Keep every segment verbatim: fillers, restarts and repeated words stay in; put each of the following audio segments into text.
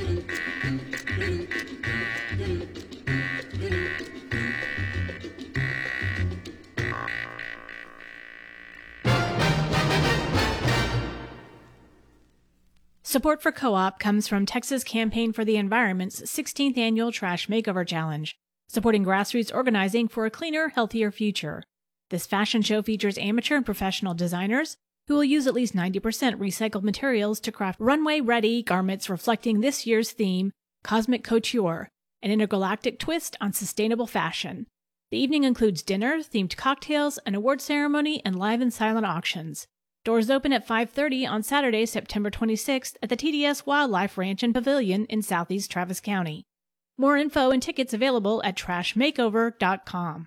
Support for Co-op comes from Texas Campaign for the Environment's sixteenth Annual Trash Makeover Challenge, supporting grassroots organizing for a cleaner, healthier future. This fashion show features amateur and professional designers who will use at least ninety percent recycled materials to craft runway-ready garments reflecting this year's theme, Cosmic Couture, an intergalactic twist on sustainable fashion. The evening includes dinner, themed cocktails, an award ceremony, and live and silent auctions. Doors open at five thirty on Saturday, September twenty-sixth at the T D S Wildlife Ranch and Pavilion in southeast Travis County. More info and tickets available at trash makeover dot com.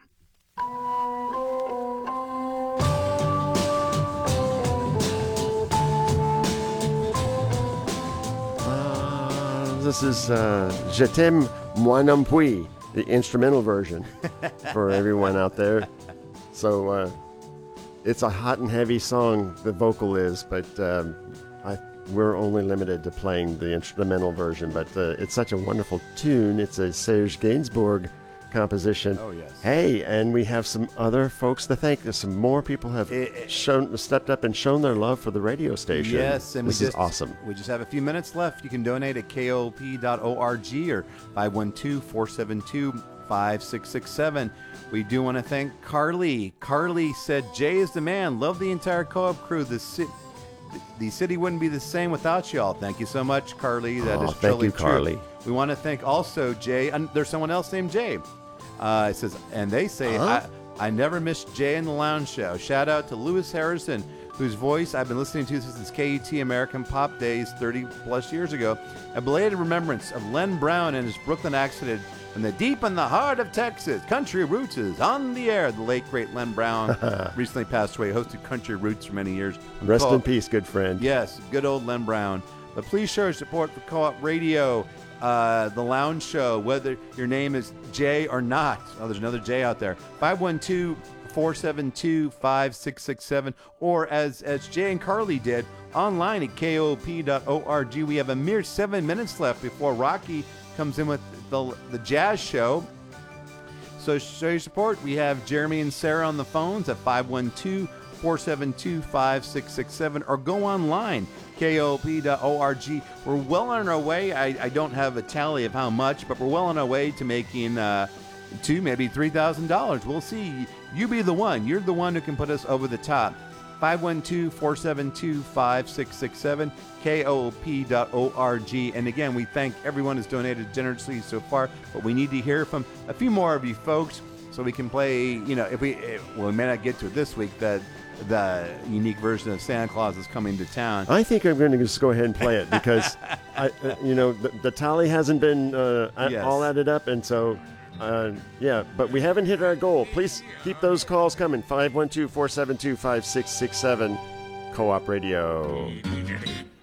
Uh, this is uh, Je t'aime, moi non puis, the instrumental version for everyone out there. So, uh, it's a hot and heavy song, the vocal is, but um, I, we're only limited to playing the instrumental version. But uh, it's such a wonderful tune. It's a Serge Gainsbourg composition. Oh, yes. Hey, and we have some other folks to thank. Some more people have it, it, shown, stepped up and shown their love for the radio station. Yes, and this we is just, awesome. We just have a few minutes left. You can donate at K O P dot org or five one two, four seven two, five six six seven. We do want to thank Carly. Carly said, Jay is the man. Love the entire Co-op crew. The, ci- the city wouldn't be the same without y'all. Thank you so much, Carly. That oh, is thank truly you, Carly. true. We want to thank also Jay. And there's someone else named Jay. Uh, it says, and they say, huh? I, I never missed Jay in the Lounge Show. Shout out to Lewis Harrison, whose voice I've been listening to since K E T American Pop Days thirty plus years ago. A belated remembrance of Len Brown and his Brooklyn accent from the deep in the heart of Texas. Country Roots is on the air. The late, great Len Brown recently passed away, hosted Country Roots for many years. Rest Co-op. in peace, good friend. Yes, good old Len Brown. But please show your support for Co-op Radio, uh, the Lounge Show, whether your name is Jay or not. Oh, there's another Jay out there. five one two, four seven two, five six six seven. Or as, as Jay and Carly did, online at K O P dot org. We have a mere seven minutes left before Rocky comes in with the the jazz show. So show your support. We have Jeremy and Sarah on the phones at five one two, four seven two, five six six seven or go online, K O P dot org. We're well on our way. I, I don't have a tally of how much, but we're well on our way to making uh, two, maybe three thousand dollars. We'll see. You be the one. You're the one who can put us over the top. five one two, four seven two, five six six seven, K O P dot org. And again, we thank everyone who's donated generously so far, but we need to hear from a few more of you folks so we can play, you know, if we, well, we may not get to it this week, that the unique version of Santa Claus is coming to town. I think I'm going to just go ahead and play it because, I, uh, you know, the, the tally hasn't been uh, Yes. all added up, and so... Uh, yeah, but we haven't hit our goal. Please keep those calls coming. five one two, four seven two, five six six seven. Co-op Radio.